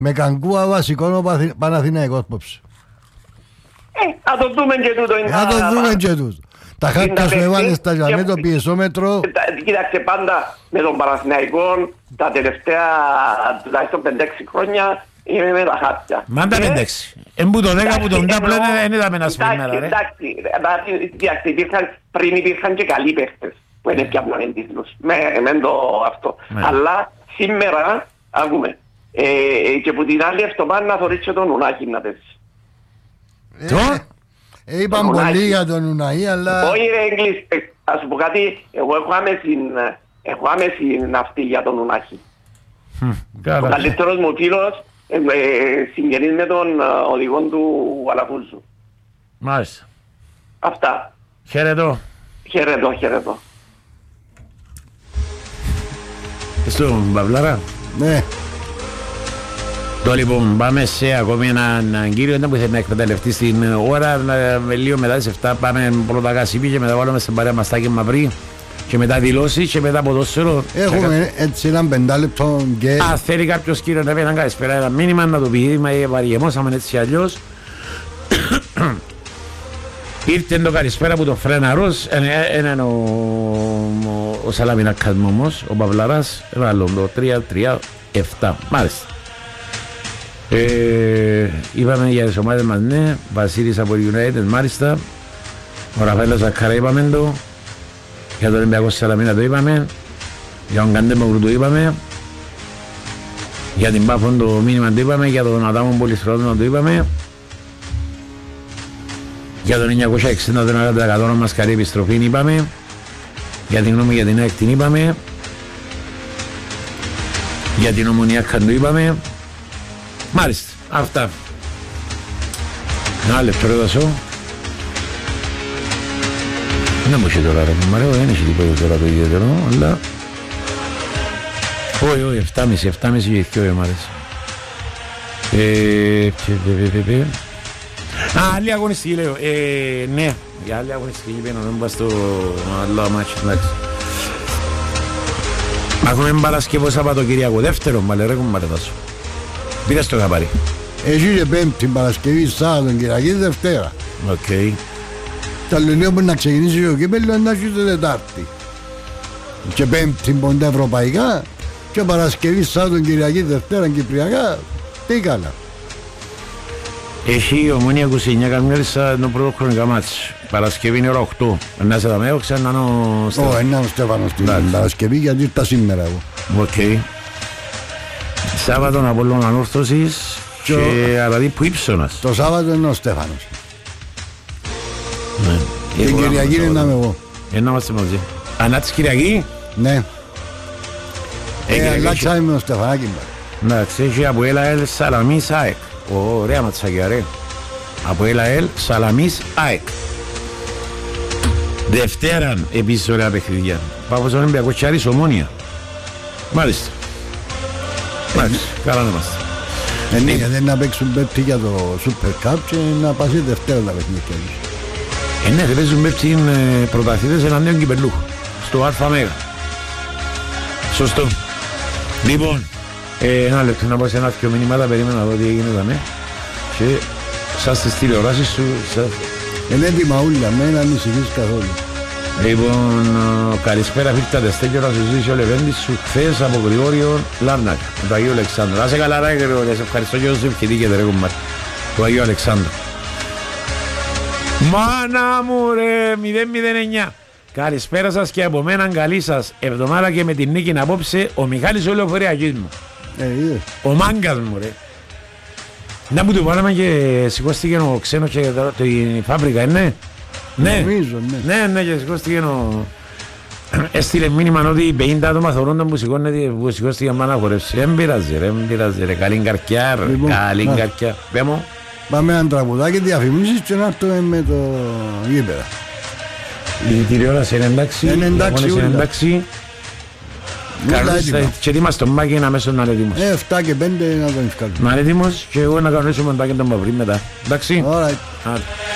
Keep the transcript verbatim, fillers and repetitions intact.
Με Κανκούα βασικό ο Παναθηναϊκός πόψε. Ε, να το δούμε και τούτο. Να το δούμε και τούτο. Τα χάρτα σου έβαλες στα γιαμέ το πιεσόμετρο. Κοίταξε, πάντα με τον Παναθηναϊκό τα τελευταία τουλάχιστον πέντε έξι χρόνια είμαι με τα χάρτια. Μάντα πέντε έξι. Εμπού το δέκα που τον τάπλο δεν είδαμε να σπιμέρα ρε. Εντάξει, κοίταξε, πριν υπήρχαν και καλοί παίχτες που είναι πια μόνο τίτλους. Με το αυτό. Αλλά σήμερα, ακούμε, και που την άλλη εβδομάδα να θωρείς και τον Ουνάκη να πέσει. Είπαν πολύ για τον Ουναή, αλλά... Όχι ρε Εγκλής, ας σου πω κάτι, εγώ έχω άμεση, έχω άμεση ναυτή για τον Ουνάκη. Ο καλύτερος μου φίλος συγγενής με τον οδηγό του Αλαφούζου. Μάλιστα. Αυτά. Χαιρετώ. Χαιρετώ, χαιρετώ. Στον Παυλάρα. Ναι. Το λοιπόν πάμε σε ακόμη έναν κύριο που θέλει να εκμεταλλευτεί στην ώρα, λίγο μετά τις εφτά πάμε πρώτα Κασίπη και μετά βάλουμε στην παρέα Μαστάκη Μαυρί και μετά δηλώσει και μετά ποδόσφαιρο. Έχουμε έτσι έναν πεντάλεπτο και... Α, θέλει κάποιος κύριο να πει έναν καλησπέρα, ένα μήνυμα να το πει, βαριεμόσαμε έτσι αλλιώς. Ήρθε το καλησπέρα που το Φρέναρος, είναι ο Σαλαμινάκας μου όμως, ο Παυλαράς, ένα άλλο το τρία τρία επτά, μάλιστα. Ε, είπαμε για τις ομάδες μας, ναι, Βασίλης από United, μάλιστα. Ο Ραφαέλος Ζακάρα είπαμε το. Για τον Ολυμπιακό Σαλαμίνα το είπαμε. Για τον Καντέμογλου το είπαμε. Για την Πάφον το μήνυμα το είπαμε. Για τον Αδάμον Πολυστρόδωνα το είπαμε. Για τον εννιακόσια εξήντα τον εκατό τοις εκατό μας καλή επιστροφή είπαμε. Για την γνώμη για την ΑΕΚ την είπαμε. Για την Ομονία το είπαμε. Μάλιστα, αυτά. Ένα λεπτό ρε δασό. Δεν μου είχε τώρα ρε μαρέω, δεν είχε τίποτα τώρα το ιδιαίτερο, αλλά... Όχι, όχι, εφτάμιση, εφτάμιση και δυο ώρες. Α, άλλη αγωνιστική λέω, ναι, για άλλη αγωνιστική πένω, δεν πάω στο άλλο μάτσο, εντάξει. Έχουμε Παρασκευό Σαββατοκυριακό, δεύτερο μπαλε ρε κουμπάρε δάσο. Πήρες το καπάρι. Εσύ και Πέμπτη, Παρασκευή, Σάββατο, Κυριακή, Δευτέρα. Οκ. Τα λέω που να ξεκινήσει ο κύπελλο να έχει το Τετάρτη. Και Πέμπτη πόντα ευρωπαϊκά και Παρασκευή, Σάββατο, Κυριακή, Δευτέρα, Κυπριακά. Τι καλά. Έχει η Ομόνια είκοσι εννιά καμιόρισα το πρώτο χρονικά μάτς. Παρασκευή είναι ώρα οκτώ. Να σε δαμέω ξανά ο Στέφανος. Ω, είναι ο Στέφανος την Παρασκευή γιατί ήρθα σήμερα εγώ. Οκ. Σάββατον Απόλλων Ανόρθωσης και Αραδίπου Ήψωνας. Το Σάββατο είναι ο Στέφανος. Και η Κυριακή είναι να είμαι εγώ. Είναι να είμαστε μαζί. Ανά της Κυριακή. Ναι. Ε, αλλάξα είμαι ο Στεφανάκη. Εντάξει, έχει από ΕΛΑΕΛ Σαλαμίς ΑΕΚ. Ωραία ματσάκια ρε. Από ΕΛΑΕΛ Σαλαμίς ΑΕΚ. Δευτέραν επίσης ωραία παιχνίδια. Πάφος Ολυμπιακός και Άρης Ομόνια. Μάλιστα. Μάλιστα, καλά να είμαστε. Ναι, γιατί να παίξουν πέπτη για το Super Cup και να πάσει Δευτέρα τα παιχνίδια. Ε, ναι, δεν παίζουν πέπτη πρωταθλητές εναντίον κυπελλούχου. Στο Α Μέγα. Σωστό. Λοιπόν, ε, ένα λεπτό να πω σε ένα δυο μηνύματα, περίμενα να δω τι έγινε εδώ, ναι. Και σας στις τηλεοράσεις σου, σας... Είναι έτοιμα ούλα, με να ανησυχείς καθόλου. Λοιπόν, καλησπέρα φίλτα Στέκιο, να σου ζήσει ο Λεβέντης σου χθες από Γρηγόριο Λάρνακα, το Αγίου Αλεξάνδρου. Να σε καλά ρε Γρηγόρια, σε ευχαριστώ και όσο ευχηθήκετε ρε κομμάτι, το Αγίου Αλεξάνδρου. Μάνα μου ρε, μηδέν μηδέν εννιά. Καλησπέρα σας και από μένα καλή σας εβδομάδα και με την νίκη να απόψε ο Μιχάλης ο Λεωφοριακής μου. Ε, είδε. Ο μάγκας μου ρε. Να που του βάλαμε και σηκώστηκε ο ξένος και την φάμπρικα, ναι. Ναι, νομίζω, ναι. Ναι, ναι, και σηκώστηκε ο... Έστειλε μήνυμα ότι πενήντα άτομα θωρούνταν που σηκώστηκαν πάνω να χορεύσει. Δεν πειράζει ρε, δεν πειράζει ρε, καλή καρκιά ρε, λοιπόν, καλή α. καρκιά. Πέμω. Πάμε έναν τραγουδάκι, διαφημίσεις και να έρθουμε με το γήπεδα. Η τηλεόραση είναι εντάξει, είναι εντάξει, είναι εντάξει. Και τι μας το μάκι είναι αμέσως να είναι έτοιμος. Ε, εφτά και πέντε να τον ευκάλουμε. Να είναι έτοιμος και εγώ να κανονίσουμε τον τάκι τον Μαυρί μετά. Εντάξει. Alright.